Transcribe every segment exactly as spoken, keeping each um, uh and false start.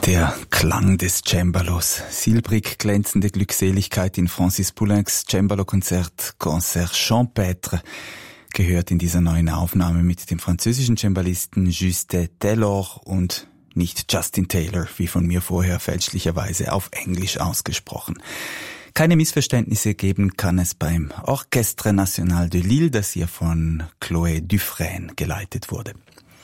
Der Klang des Cembalos, silbrig glänzende Glückseligkeit in Francis Poulencs Cembalo-Konzert Concert Champêtre, gehört in dieser neuen Aufnahme mit dem französischen Cembalisten Juste Taylor und nicht Justin Taylor, wie von mir vorher fälschlicherweise auf Englisch ausgesprochen. Keine Missverständnisse geben kann es beim Orchestre National de Lille, das hier von Chloé Dufresne geleitet wurde.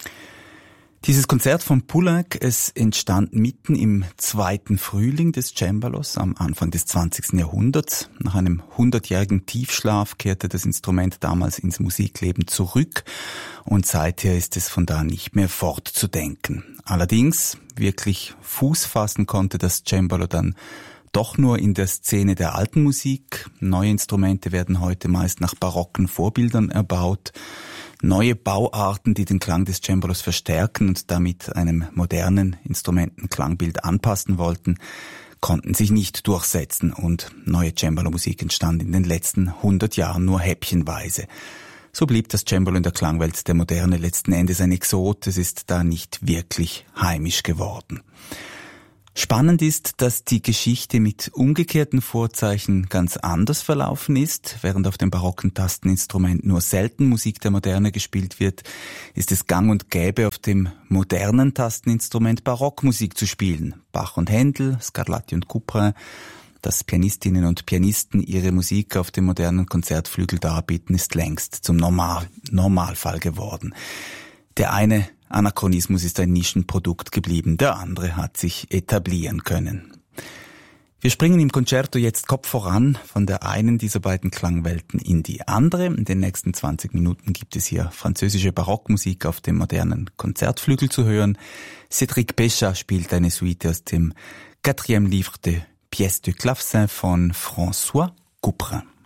Dieses Konzert von Poulenc, es entstand mitten im zweiten Frühling des Cembalos am Anfang des zwanzigsten Jahrhunderts. Nach einem hundertjährigen Tiefschlaf kehrte das Instrument damals ins Musikleben zurück und seither ist es von da nicht mehr fortzudenken. Allerdings wirklich Fuß fassen konnte das Cembalo dann doch nur in der Szene der alten Musik. Neue Instrumente werden heute meist nach barocken Vorbildern erbaut. Neue Bauarten, die den Klang des Cembalos verstärken und damit einem modernen Instrumentenklangbild anpassen wollten, konnten sich nicht durchsetzen und neue Cembalo-Musik entstand in den letzten hundert Jahren nur häppchenweise. So blieb das Cembalo in der Klangwelt der Moderne letzten Endes ein Exot, es ist da nicht wirklich heimisch geworden. Spannend ist, dass die Geschichte mit umgekehrten Vorzeichen ganz anders verlaufen ist. Während auf dem barocken Tasteninstrument nur selten Musik der Moderne gespielt wird, ist es gang und gäbe, auf dem modernen Tasteninstrument Barockmusik zu spielen. Bach und Händel, Scarlatti und Couperin, dass Pianistinnen und Pianisten ihre Musik auf dem modernen Konzertflügel darbieten, ist längst zum Normal, Normalfall geworden. Der eine Anachronismus ist ein Nischenprodukt geblieben, der andere hat sich etablieren können. Wir springen im Concerto jetzt Kopf voran von der einen dieser beiden Klangwelten in die andere. In den nächsten zwanzig Minuten gibt es hier französische Barockmusik auf dem modernen Konzertflügel zu hören. Cédric Péchat spielt eine Suite aus dem Quatrième Livre de Pièces de Clavecin von François Couperin.